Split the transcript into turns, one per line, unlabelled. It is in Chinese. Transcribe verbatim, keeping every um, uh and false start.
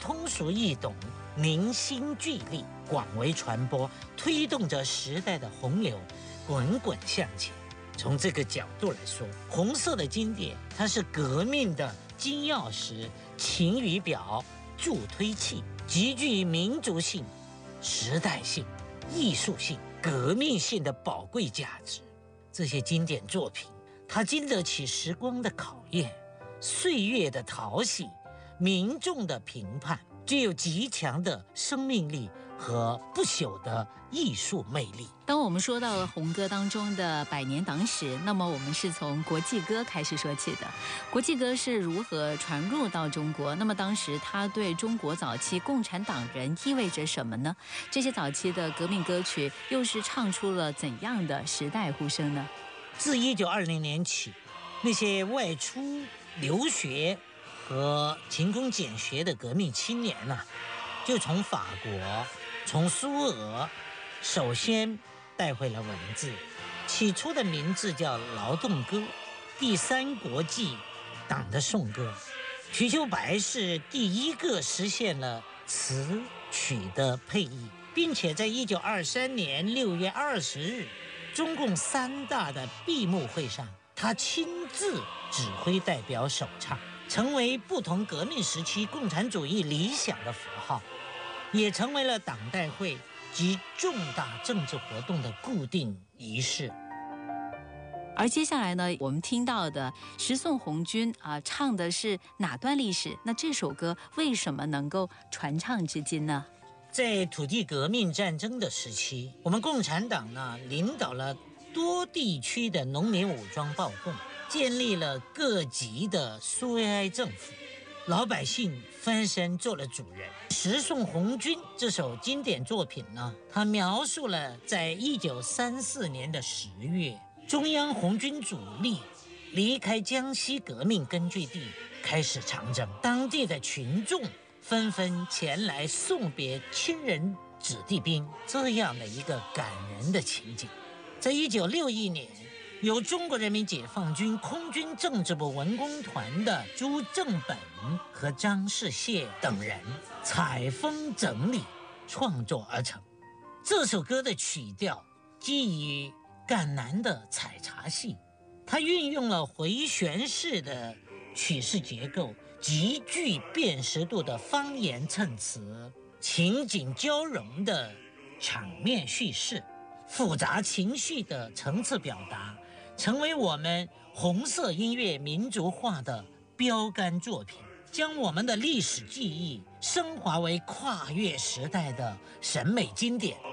通俗易懂、凝心聚力，广为传播，推动着时代的洪流滚滚向前。从这个角度来说，红色的经典它是革命的金钥匙、晴雨表、助推器，极具民族性、时代性、艺术性、革命性的宝贵价值。这些经典作品，它经得起时光的考验、岁月的淘洗、民众的评判，具有极强的生命力和不朽的艺术魅力。
当我们说到了红歌当中的百年党史，那么我们是从国际歌开始说起的。国际歌是如何传入到中国？那么当时它对中国早期共产党人意味着什么呢？这些早期的革命歌曲又是唱出了怎样的时代呼声呢？
自一九二零年起，那些外出留学和勤工俭学的革命青年呢、啊，就从法国、从苏俄，首先带回了文字。起初的名字叫劳动歌，第三国际党的颂歌。瞿秋白是第一个实现了词曲的配译，并且在一九二三年六月二十日，中共三大的闭幕会上，他亲自指挥代表首唱，成为不同革命时期共产主义理想的符号，也成为了党代会及重大政治活动的固定仪式。
而接下来呢，我们听到的十送红军啊、呃，唱的是哪段历史？那这首歌为什么能够传唱至今呢？
在土地革命战争的时期，我们共产党呢领导了多地区的农民武装暴动，建立了各级的苏维埃政府，老百姓翻身做了主人。十送红军这首经典作品呢，它描述了在一九三四年的十月，中央红军主力离开江西革命根据地，开始长征，当地的群众纷纷前来送别亲人子弟兵，这样的一个感人的情景。在一九六一年，由中国人民解放军空军政治部文工团的朱正本和张世燮等人采风整理创作而成。这首歌的曲调基于赣南的采茶戏，它运用了回旋式的曲式结构，极具辨识度的方言衬词，情景交融的场面叙事，复杂情绪的层次表达，成为我们红色音乐民族化的标杆作品，将我们的历史记忆升华为跨越时代的审美经典。